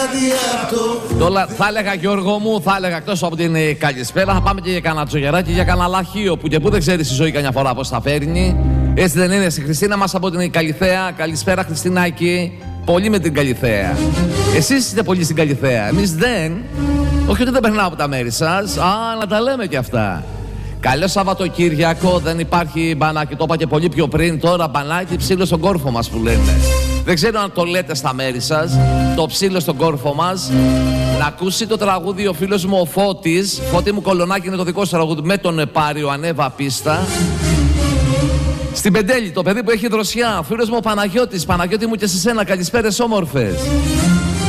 Τώρα θα έλεγα, Γιώργο μου, θα έλεγα εκτός από την καλησπέρα, θα πάμε και για κανένα τζογεράκι, για κανένα λαχείο που και που δεν ξέρει η ζωή καμιά φορά πώς θα φέρνει. Έτσι δεν είναι? Στη Χριστίνα μας από την Καλιθέα. Καλησπέρα, Χριστινάκη. Πολύ με την Καλιθέα. Εσείς είστε πολύ στην Καλιθέα. Εμείς δεν. Όχι ότι δεν περνάω από τα μέρη σας. Να τα λέμε και αυτά. Καλό Σαββατοκύριακο. Δεν υπάρχει μπανάκι. Το είπα και πολύ πιο πριν. Τώρα μπανάκι, ψήλο στον κόρφο μας που λένε. Δεν ξέρω αν το λέτε στα μέρη σας. Το ψήλο στον κόρφο μας. Να ακούσει το τραγούδι ο φίλος μου ο Φώτης. Φώτη μου Κολονάκη είναι το δικό σου τραγούδι. Με τον Επάριο ανέβα πίστα. Στην Πεντέλη, το παιδί που έχει δροσιά. Φίλος μου ο Παναγιώτης. Παναγιώτη μου και σε σένα. Καλησπέρες όμορφες.